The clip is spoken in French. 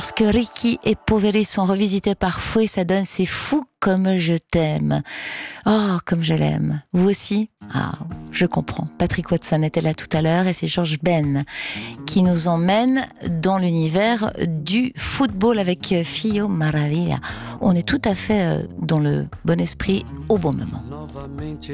Lorsque Ricky et Poveri sont revisités par Fouet, ça donne C'est fou comme je t'aime. Oh, comme je l'aime. Vous aussi? Ah, je comprends. Patrick Watson était là tout à l'heure et c'est George Ben qui nous emmène dans l'univers du football avec Fio Maravilla. On est tout à fait dans le bon esprit au bon moment.